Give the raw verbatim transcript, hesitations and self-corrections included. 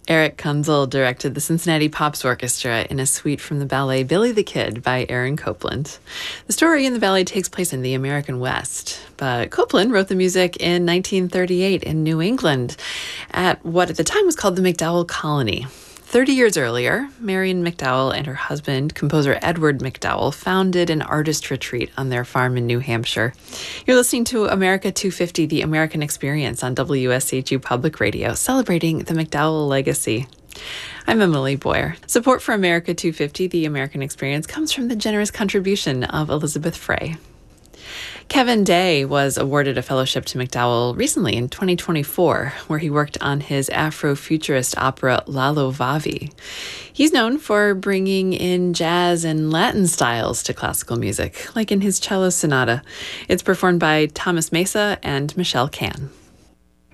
Eric Kunzel directed the Cincinnati Pops Orchestra in a suite from the ballet Billy the Kid by Aaron Copland. The story in the ballet takes place in the American West, but Copland wrote the music in nineteen thirty-eight in New England at what at the time was called the MacDowell Colony. Thirty years earlier, Marion McDowell and her husband, composer Edward McDowell, founded an artist retreat on their farm in New Hampshire. You're listening to America two fifty, The American Experience on W S H U Public Radio, celebrating the McDowell legacy. I'm Emily Boyer. Support for America two fifty, The American Experience, comes from the generous contribution of Elizabeth Frey. Kevin Day was awarded a fellowship to McDowell recently in twenty twenty-four, where he worked on his Afrofuturist opera Lalo Vavi. He's known for bringing in jazz and Latin styles to classical music, like in his cello sonata. It's performed by Thomas Mesa and Michelle Can.